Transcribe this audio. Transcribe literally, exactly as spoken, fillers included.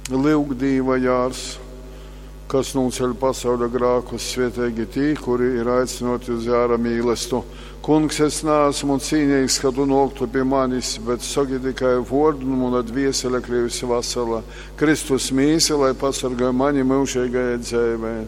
Lūgdīva Jārs, kas nuceļ pasaules grēkus, svētīgi tī, kuri ir aicinoti uz Jāra mīlestību. Kungs, es neesmu cīnīgs, ka tu noktu pie manis, bet saki tikai vārdu, un mana dviesele kļuvusi vesela. Kristus mīsi, lai pasargā mani mūžīgajai dzīvei.